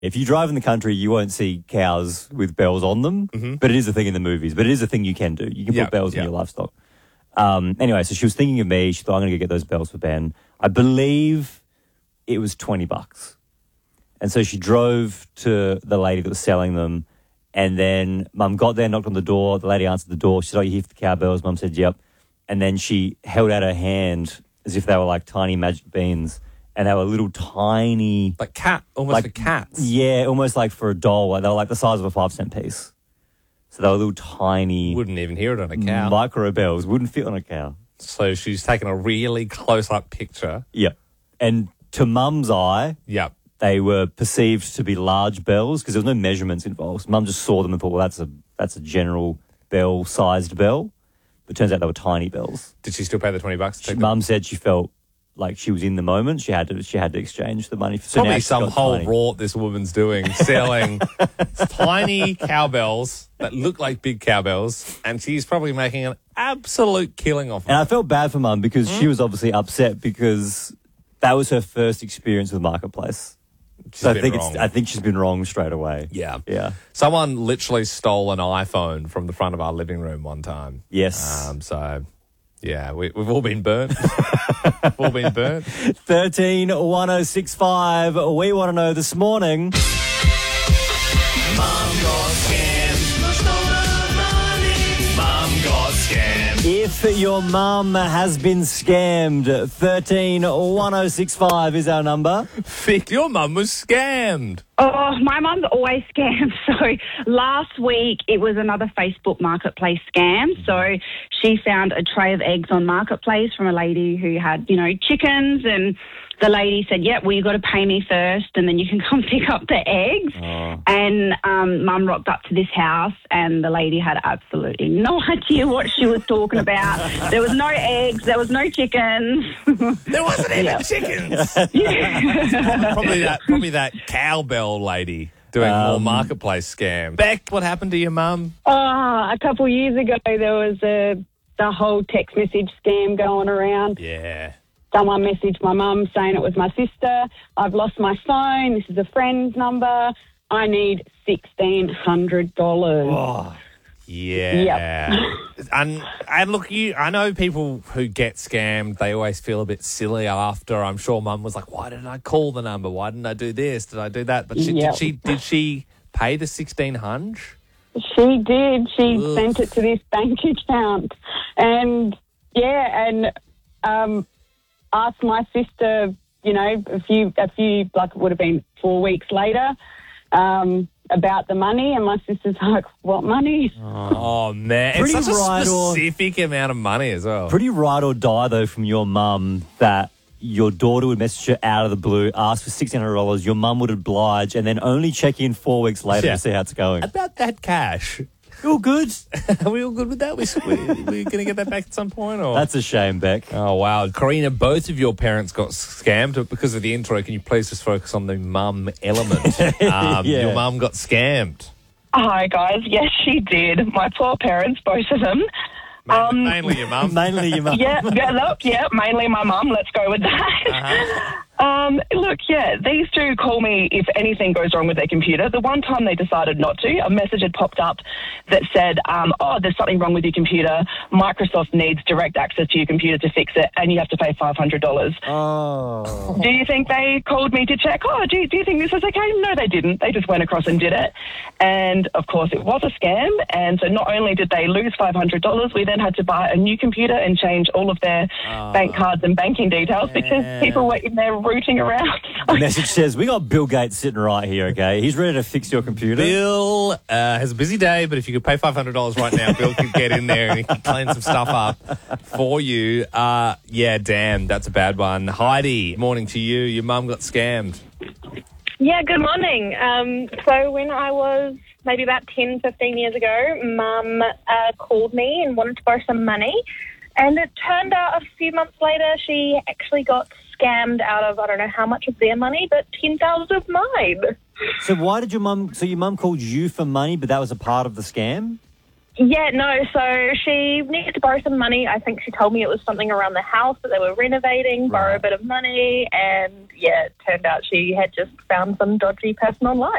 If you drive in the country, you won't see cows with bells on them, but it is a thing in the movies. But it is a thing you can do. You can put bells in your livestock. Anyway, so she was thinking of me. She thought, I'm going to go get those bells for Ben. I believe it was $20. And so she drove to the lady that was selling them. And then Mum got there, knocked on the door. The lady answered the door. She said, oh, you here for the cowbells? Mum said, yep. And then she held out her hand as if they were like tiny magic beans. And they were little tiny... Like almost for cats. Yeah, almost like for a doll. They were like the size of a 5-cent piece. So they were little tiny... Wouldn't even hear it on a cow. Micro bells. Wouldn't fit on a cow. So she's taken a really close-up picture. Yep. And to Mum's eye... Yep. They were perceived to be large bells because there was no measurements involved. Mum just saw them and thought, well, that's a general bell-sized bell. But it turns out they were tiny bells. Did she still pay the $20? Mum said she felt like she was in the moment. She had to exchange the money. So probably some whole rort this woman's doing, selling tiny cowbells that look like big cowbells, and she's probably making an absolute killing off it. And I felt bad for Mum because she was obviously upset because that was her first experience with Marketplace. So I think she's been wrong straight away. Yeah. Someone literally stole an iPhone from the front of our living room one time. Yes. So, yeah, we've all been burnt. We've all been burnt. 131065. We want to know this morning. Mum got scammed. Mum got scammed. If your mum has been scammed, 131065 is our number. Vic, your mum was scammed. Oh, my mum's always scammed. So last week it was another Facebook Marketplace scam. So she found a tray of eggs on Marketplace from a lady who had, chickens, and the lady said, yep, well, you've got to pay me first and then you can come pick up the eggs. Oh. And Mum rocked up to this house and the lady had absolutely no idea what she was talking about. There was no eggs. There was no chickens. There wasn't even chickens. Probably that cowbell lady doing more Marketplace scam. Beck, what happened to your mum? A couple of years ago, there was the whole text message scam going around. Yeah. Someone messaged my mum saying it was my sister. I've lost my phone. This is a friend's number. I need $1,600. Oh, yeah. Yep. And look, I know people who get scammed, they always feel a bit silly after. I'm sure Mum was like, why didn't I call the number? Why didn't I do this? Did I do that? But did she pay the $1,600? She did. She sent it to this bank account. And, asked my sister, a few, like it would have been 4 weeks later, about the money, and my sister's like, what money? Oh, man. Pretty it's such right a specific amount of money as well. Pretty ride or die, though, from your mum that your daughter would message her out of the blue, ask for $1,600, your mum would oblige, and then only check in 4 weeks later to see how it's going. About that cash. All good. Are we all good with that? We're going to get that back at some point? Or? That's a shame, Beck. Oh, wow. Karina, both of your parents got scammed. Because of the intro, can you please just focus on the mum element? Your mum got scammed. Hi, guys. Yes, she did. My poor parents, both of them. Mainly your mum. Mainly your mum. Mainly my mum. Let's go with that. These two call me if anything goes wrong with their computer. The one time they decided not to, a message had popped up that said, there's something wrong with your computer. Microsoft needs direct access to your computer to fix it, and you have to pay $500. Oh. Do you think they called me to check, do you think this is okay? No, they didn't. They just went across and did it. And, of course, it was a scam. And so not only did they lose $500, we then had to buy a new computer and change all of their bank cards and banking details because people were in there rooting around. The message says, we got Bill Gates sitting right here, okay? He's ready to fix your computer. Bill has a busy day, but if you could pay $500 right now, Bill could get in there and he can clean some stuff up for you. Damn, that's a bad one. Heidi, morning to you. Your mum got scammed. Yeah, good morning. So when I was maybe about 10, 15 years ago, Mum called me and wanted to borrow some money. And it turned out a few months later she actually got scammed out of, I don't know how much of their money, but $10,000 of mine. So why did your mum called you for money, but that was a part of the scam? Yeah, no, so she needed to borrow some money. I think she told me it was something around the house that they were renovating, borrow a bit of money, and yeah, it turned out she had just found some dodgy person online.